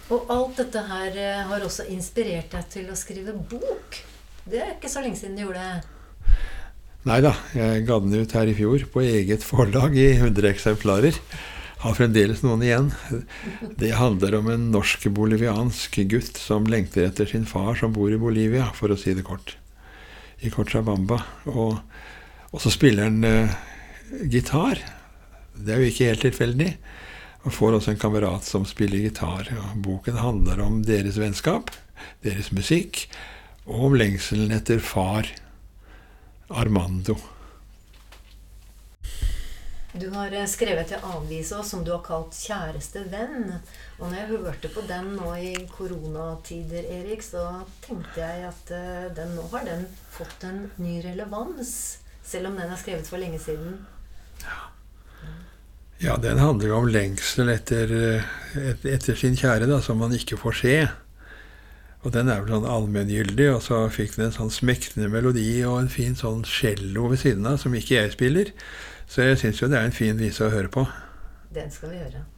Og alt dette her har også inspirert deg til å skrive bok. Det ikke så lenge siden du gjorde det. Neida, jeg ga den ut her i fjor på eget forlag i 100 eksemplarer. Har fremdeles noen igjen. Det handler om en norsk-boliviansk gutt som lengter etter sin far som bor i Bolivia, for å si det kort. I Cochabamba. Og så spiller han gitar. Det er jo ikke helt tilfeldig. Og får også en kamerat som spiller gitar. Og boken handler om deres vennskap, deres musikk, og om lengselen etter far Armando. Du har skrevet til avisa som du har kalt kjæreste venn. Og når jeg hørte på den nå i koronatider, Erik, så tenkte jeg at nå har den fått en ny relevans, selv om den er skrevet for lenge siden. Ja, den handler jo om lengsel etter sin kjære, da, som man ikke får se. Og den er vel sånn allmenngyldig, og så fikk den en sånn smektende melodi og en fin sånn cello ved siden av, som ikke jeg spiller. Så jeg synes jo det er en fin vise å høre på. Den skal vi høre.